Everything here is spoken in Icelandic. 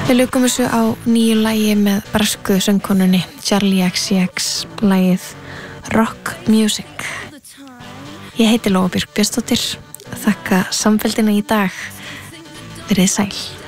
Við lukum þessu á nýju lagi með bresku söngkonunni Charlie XCX, lagið Rock Music. Ég heiti Lóa Björk Björnsdóttir, þakka samfylgdina í dag, verið sæl.